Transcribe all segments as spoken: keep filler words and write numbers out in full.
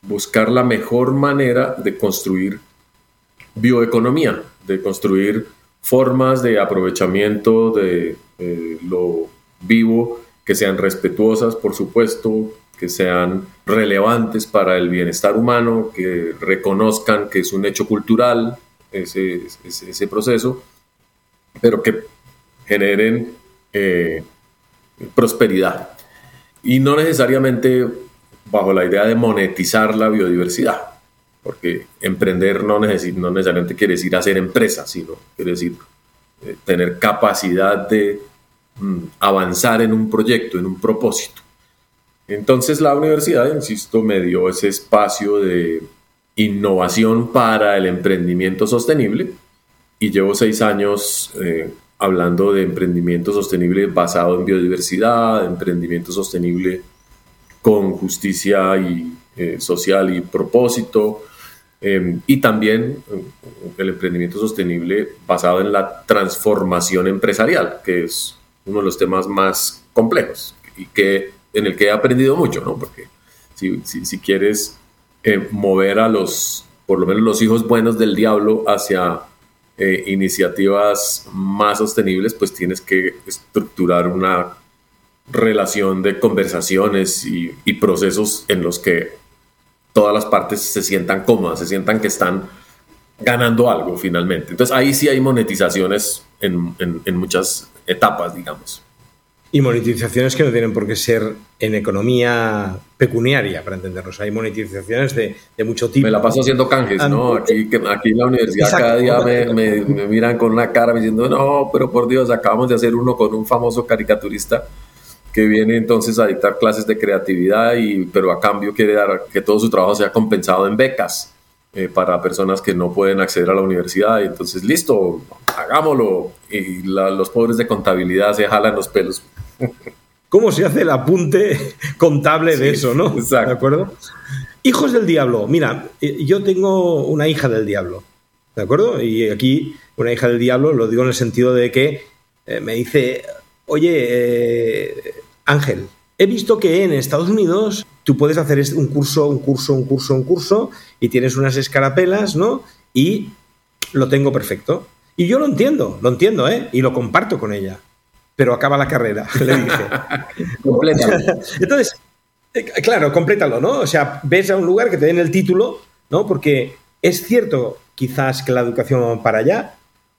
buscar la mejor manera de construir bioeconomía, de construir formas de aprovechamiento de eh, lo vivo que sean respetuosas, por supuesto, que sean relevantes para el bienestar humano, que reconozcan que es un hecho cultural ese, ese, ese proceso, pero que generen eh, prosperidad. Y no necesariamente bajo la idea de monetizar la biodiversidad, porque emprender no, neces- no necesariamente quiere decir hacer empresa, sino quiere decir eh, tener capacidad de mm, avanzar en un proyecto, en un propósito. Entonces la universidad, insisto, me dio ese espacio de innovación para el emprendimiento sostenible y llevo seis años eh, hablando de emprendimiento sostenible basado en biodiversidad, emprendimiento sostenible con justicia y, eh, social y propósito, eh, y también eh, el emprendimiento sostenible basado en la transformación empresarial, que es uno de los temas más complejos y que, en el que he aprendido mucho, ¿no? Porque si, si, si quieres eh, mover a los, por lo menos los hijos buenos del diablo hacia eh, iniciativas más sostenibles, pues tienes que estructurar una relación de conversaciones y, y procesos en los que todas las partes se sientan cómodas, se sientan que están ganando algo finalmente. Entonces ahí sí hay monetizaciones en, en, en muchas etapas, digamos. Y monetizaciones que no tienen por qué ser en economía pecuniaria, para entendernos. Hay monetizaciones de, de mucho tipo. Me la paso haciendo canjes, ¿no? Aquí, aquí en la universidad Exacto. cada día me, me, me miran con una cara diciendo, no, pero por Dios, acabamos de hacer uno con un famoso caricaturista que viene entonces a dictar clases de creatividad, y, pero a cambio quiere dar que todo su trabajo sea compensado en becas eh, para personas que no pueden acceder a la universidad. Y entonces, listo, hagámoslo. Y la, los pobres de contabilidad se jalan los pelos. ¿Cómo se hace el apunte contable sí, de eso, no? Exacto. ¿De acuerdo? Hijos del diablo. Mira, yo tengo una hija del diablo, ¿de acuerdo? Y aquí una hija del diablo lo digo en el sentido de que eh, me dice, oye, eh, Ángel, he visto que en Estados Unidos tú puedes hacer un curso, un curso, un curso, un curso y tienes unas escarapelas, ¿no? Y lo tengo perfecto. Y yo lo entiendo, lo entiendo, ¿eh? Y lo comparto con ella. Pero acaba la carrera, le dije. Complétalo. Entonces, claro, complétalo, ¿no? O sea, ves a un lugar que te den el título, ¿no? Porque es cierto, quizás, que la educación va para allá,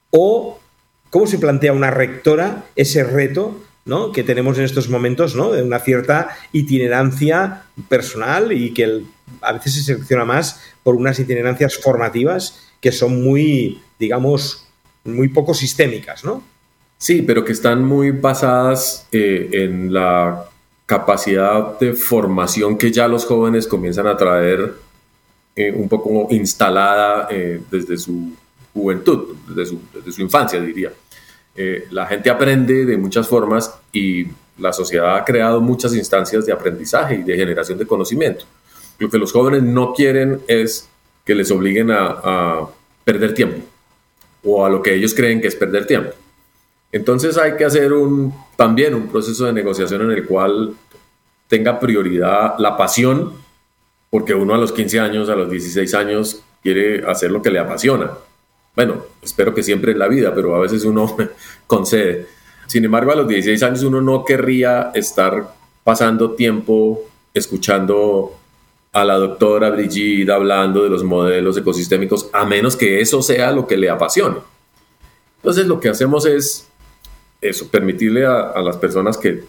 o cómo se plantea una rectora ese reto, ¿no? Que tenemos en estos momentos, ¿no? De una cierta itinerancia personal y que el, a veces se selecciona más por unas itinerancias formativas que son muy, digamos, muy poco sistémicas, ¿no? Sí, pero que están muy basadas eh, en la capacidad de formación que ya los jóvenes comienzan a traer eh, un poco instalada eh, desde su juventud, desde su, desde su infancia, diría. Eh, la gente aprende de muchas formas y la sociedad ha creado muchas instancias de aprendizaje y de generación de conocimiento. Lo que los jóvenes no quieren es que les obliguen a, a perder tiempo o a lo que ellos creen que es perder tiempo. Entonces hay que hacer un, también un proceso de negociación en el cual tenga prioridad la pasión, porque uno a los quince años, a los dieciséis años quiere hacer lo que le apasiona. Bueno, espero que siempre en la vida, pero a veces uno concede. Sin embargo, a los dieciséis años uno no querría estar pasando tiempo escuchando a la doctora Brigitte hablando de los modelos ecosistémicos, a menos que eso sea lo que le apasione. Entonces lo que hacemos es eso, permitirle a, a las personas que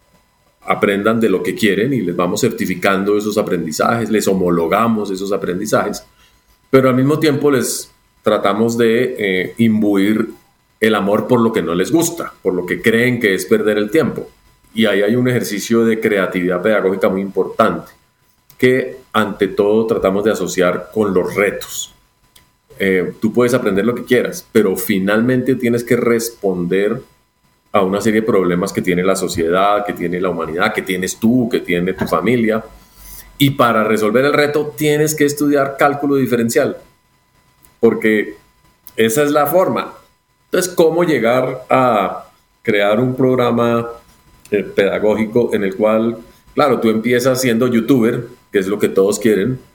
aprendan de lo que quieren y les vamos certificando esos aprendizajes, les homologamos esos aprendizajes, pero al mismo tiempo les tratamos de eh, imbuir el amor por lo que no les gusta, por lo que creen que es perder el tiempo. Y ahí hay un ejercicio de creatividad pedagógica muy importante que ante todo tratamos de asociar con los retos. Eh, tú puedes aprender lo que quieras, pero finalmente tienes que responder a una serie de problemas que tiene la sociedad, que tiene la humanidad, que tienes tú, que tiene tu familia. Y para resolver el reto tienes que estudiar cálculo diferencial, porque esa es la forma. Entonces, ¿cómo llegar a crear un programa eh, pedagógico en el cual, claro, tú empiezas siendo youtuber, que es lo que todos quieren,